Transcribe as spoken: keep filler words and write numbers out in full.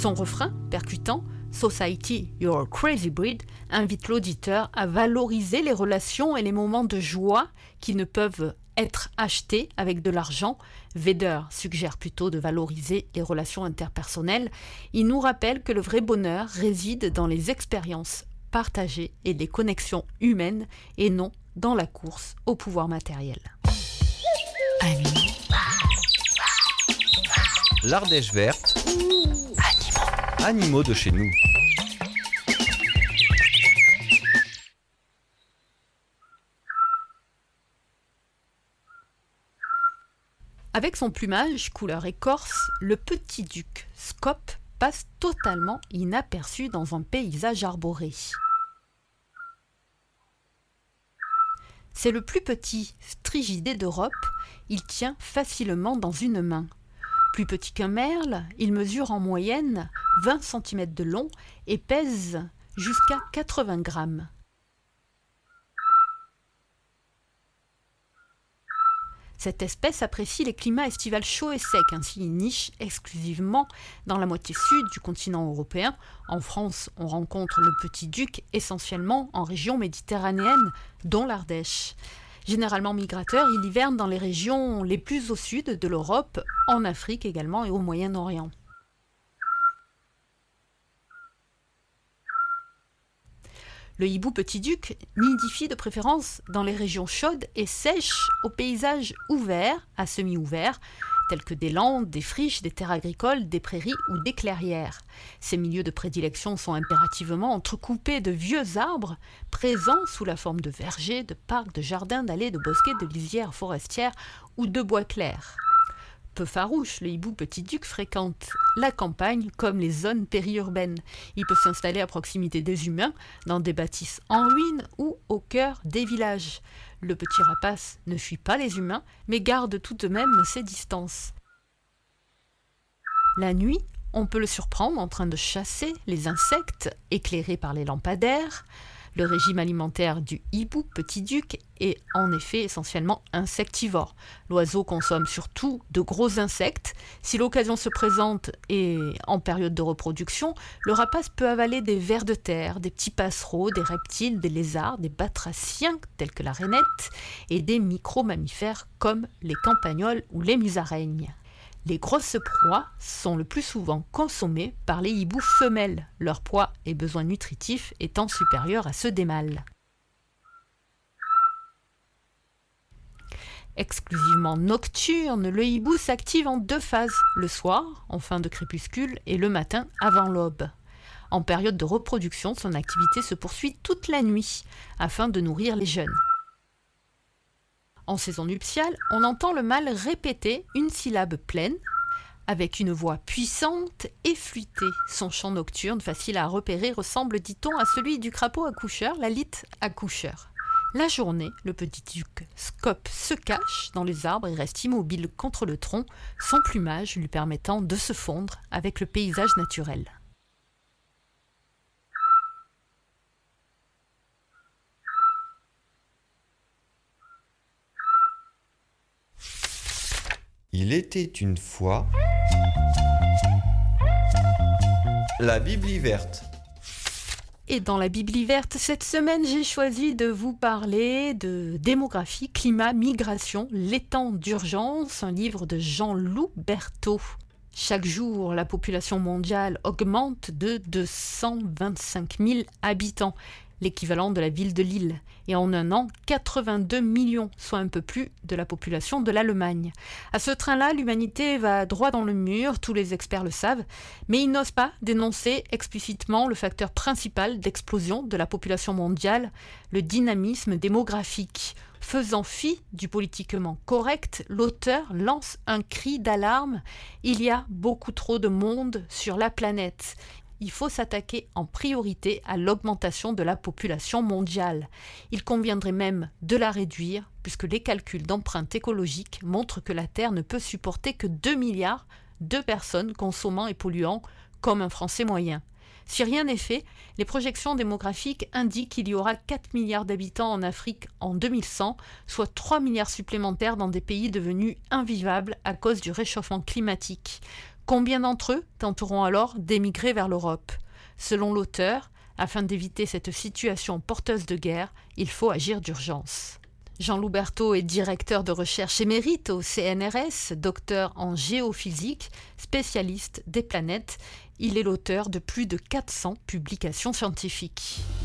Son refrain, percutant, « Society, you're a crazy breed » invite l'auditeur à valoriser les relations et les moments de joie qui ne peuvent être achetés avec de l'argent. Vedder suggère plutôt de valoriser les relations interpersonnelles. Il nous rappelle que le vrai bonheur réside dans les expériences partagées et les connexions humaines et non dans la course au pouvoir matériel. Animaux. L'Ardèche verte. Animaux. Animaux de chez nous. Avec son plumage couleur écorce, le petit duc Scope passe totalement inaperçu dans un paysage arboré. C'est le plus petit strigidé d'Europe, il tient facilement dans une main. Plus petit qu'un merle, il mesure en moyenne vingt centimètres de long et pèse jusqu'à quatre-vingts grammes. Cette espèce apprécie les climats estivales chauds et secs, ainsi il niche exclusivement dans la moitié sud du continent européen. En France, on rencontre le petit duc essentiellement en région méditerranéenne, dont l'Ardèche. Généralement migrateur, il hiverne dans les régions les plus au sud de l'Europe, en Afrique également et au Moyen-Orient. Le hibou petit-duc nidifie de préférence dans les régions chaudes et sèches aux paysages ouverts à semi-ouverts, tels que des landes, des friches, des terres agricoles, des prairies ou des clairières. Ces milieux de prédilection sont impérativement entrecoupés de vieux arbres, présents sous la forme de vergers, de parcs, de jardins, d'allées, de bosquets, de lisières forestières ou de bois clairs. Peu farouche, le hibou petit-duc fréquente la campagne comme les zones périurbaines. Il peut s'installer à proximité des humains, dans des bâtisses en ruine ou au cœur des villages. Le petit rapace ne fuit pas les humains, mais garde tout de même ses distances. La nuit, on peut le surprendre en train de chasser les insectes éclairés par les lampadaires. Le régime alimentaire du hibou petit-duc est en effet essentiellement insectivore. L'oiseau consomme surtout de gros insectes. Si l'occasion se présente et en période de reproduction, le rapace peut avaler des vers de terre, des petits passereaux, des reptiles, des lézards, des batraciens tels que la rainette et des micro-mammifères comme les campagnols ou les musaraignes. Les grosses proies sont le plus souvent consommées par les hiboux femelles, leur poids et besoins nutritifs étant supérieurs à ceux des mâles. Exclusivement nocturne, le hibou s'active en deux phases, le soir, en fin de crépuscule, et le matin, avant l'aube. En période de reproduction, son activité se poursuit toute la nuit, afin de nourrir les jeunes. En saison nuptiale, on entend le mâle répéter une syllabe pleine, avec une voix puissante et flûtée. Son chant nocturne, facile à repérer, ressemble, dit-on, à celui du crapaud accoucheur, la lythe accoucheur. La journée, le petit duc Scope se cache dans les arbres et reste immobile contre le tronc, son plumage lui permettant de se fondre avec le paysage naturel. Il était une fois la Bibli verte. Et dans la Bibli verte, cette semaine, j'ai choisi de vous parler de démographie, climat, migration, les temps d'urgence, un livre de Jean-Loup Berthaud. Chaque jour, la population mondiale augmente de deux cent vingt-cinq mille habitants, l'équivalent de la ville de Lille. Et en un an, quatre-vingt-deux millions, soit un peu plus de la population de l'Allemagne. À ce train-là, l'humanité va droit dans le mur, tous les experts le savent, mais ils n'osent pas dénoncer explicitement le facteur principal d'explosion de la population mondiale, le dynamisme démographique. Faisant fi du politiquement correct, l'auteur lance un cri d'alarme. Il y a beaucoup trop de monde sur la planète. Il faut s'attaquer en priorité à l'augmentation de la population mondiale. Il conviendrait même de la réduire, puisque les calculs d'empreinte écologique montrent que la Terre ne peut supporter que deux milliards de personnes consommant et polluant comme un Français moyen. Si rien n'est fait, les projections démographiques indiquent qu'il y aura quatre milliards d'habitants en Afrique en deux mille cent, soit trois milliards supplémentaires dans des pays devenus invivables à cause du réchauffement climatique. Combien d'entre eux tenteront alors d'émigrer vers l'Europe ? Selon l'auteur, afin d'éviter cette situation porteuse de guerre, il faut agir d'urgence. Jean-Loup Berthaud est directeur de recherche émérite au C N R S, docteur en géophysique, spécialiste des planètes. Il est l'auteur de plus de quatre cents publications scientifiques.